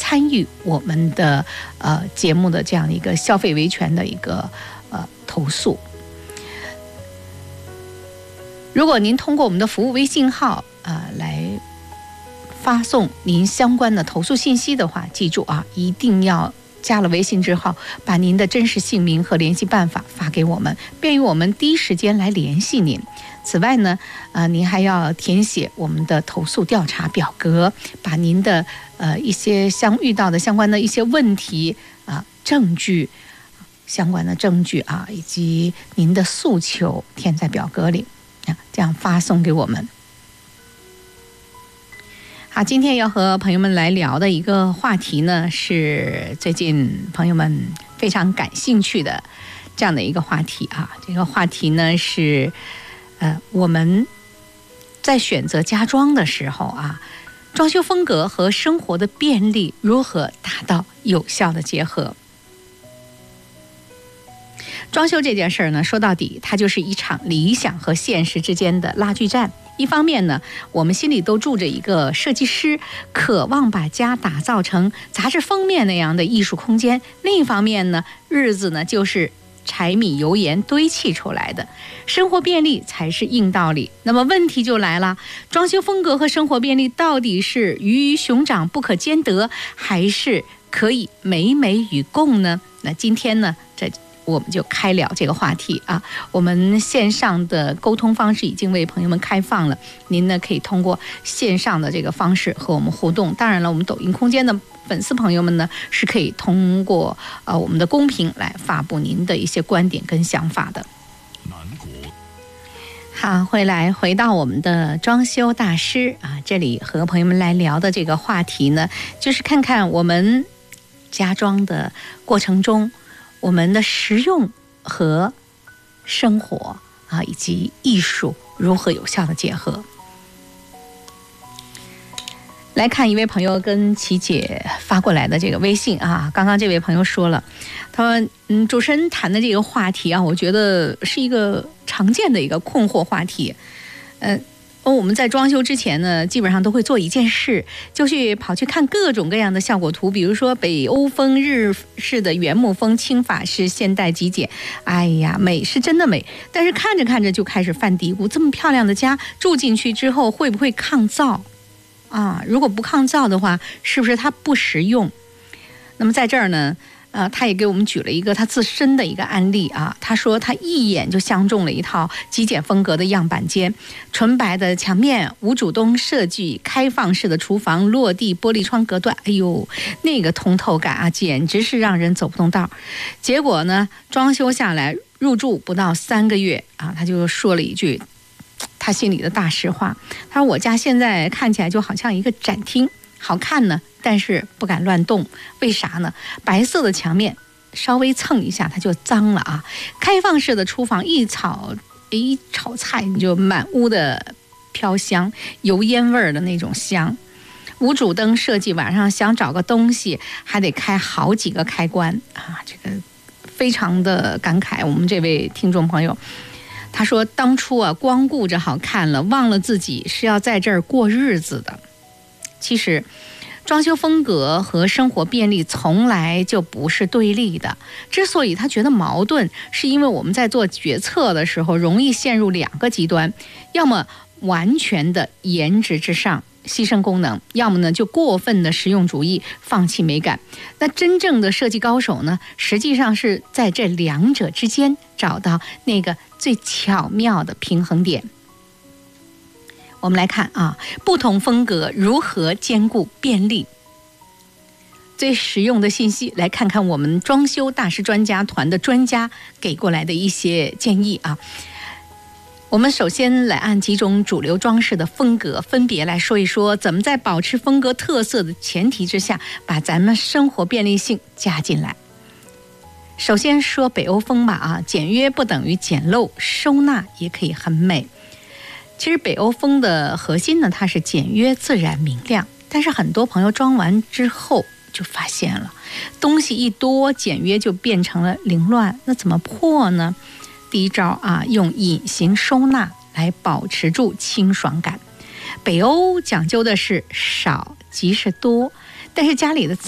参与我们的节目的这样的一个消费维权的一个投诉。如果您通过我们的服务微信号来发送您相关的投诉信息的话，记住啊，一定要加了微信之后，把您的真实姓名和联系办法发给我们，便于我们第一时间来联系您。此外呢，您还要填写我们的投诉调查表格，把您的一些遇到的相关的一些问题证据、相关的证据以及您的诉求填在表格里，这样发送给我们。好，今天要和朋友们来聊的一个话题呢，是最近朋友们非常感兴趣的这样的一个话题这个话题呢是我们在选择家装的时候装修风格和生活的便利如何达到有效的结合。装修这件事呢，说到底它就是一场理想和现实之间的拉锯战。一方面呢，我们心里都住着一个设计师，渴望把家打造成杂志封面那样的艺术空间；另一方面呢，日子呢就是柴米油盐堆砌出来的，生活便利才是硬道理。那么问题就来了，装修风格和生活便利到底是鱼与熊掌不可兼得，还是可以美美与共呢？那今天呢，我们就开聊这个话题我们线上的沟通方式已经为朋友们开放了，您呢可以通过线上的这个方式和我们互动。当然了，我们抖音空间的粉丝朋友们呢是可以通过我们的公屏来发布您的一些观点跟想法的。好，回到我们的装修大师这里和朋友们来聊的这个话题呢，就是看看我们家装的过程中，我们的实用和生活以及艺术如何有效的结合。来看一位朋友跟琪姐发过来的这个微信刚刚这位朋友说了，他说主持人谈的这个话题我觉得是一个常见的一个困惑话题。我们在装修之前呢，基本上都会做一件事，就跑去看各种各样的效果图，比如说北欧风、日式的原木风、轻法式、现代极简。哎呀，美是真的美，但是看着看着就开始犯嘀咕，这么漂亮的家住进去之后会不会抗造如果不抗造的话，是不是它不实用？那么在这儿呢，他也给我们举了一个他自身的一个案例他说他一眼就相中了一套极简风格的样板间，纯白的墙面，无主动设计，开放式的厨房，落地玻璃窗隔断，哎呦，那个通透感简直是让人走不动道。结果呢，装修下来入住不到3个月他就说了一句他心里的大实话，他说我家现在看起来就好像一个展厅，好看呢，但是不敢乱动。为啥呢？白色的墙面稍微蹭一下它就脏了开放式的厨房一炒菜你就满屋的飘香，油烟味儿的那种香。无主灯设计，晚上想找个东西还得开好几个开关这个非常的感慨。我们这位听众朋友他说当初光顾着好看了，忘了自己是要在这儿过日子的。其实装修风格和生活便利从来就不是对立的，之所以他觉得矛盾，是因为我们在做决策的时候容易陷入2个极端，要么完全的颜值至上，牺牲功能，要么呢就过分的实用主义，放弃美感。那真正的设计高手呢，实际上是在这2者之间找到那个最巧妙的平衡点。我们来看不同风格如何兼顾便利。最实用的信息，来看看我们装修大师专家团的专家给过来的一些建议我们首先来按几种主流装饰的风格分别来说一说，怎么在保持风格特色的前提之下，把咱们生活便利性加进来。首先说北欧风吧简约不等于简陋，收纳也可以很美。其实北欧风的核心呢，它是简约自然明亮，但是很多朋友装完之后就发现了东西一多，简约就变成了凌乱，那怎么破呢？第一招用隐形收纳来保持住清爽感。北欧讲究的是少即是多，但是家里的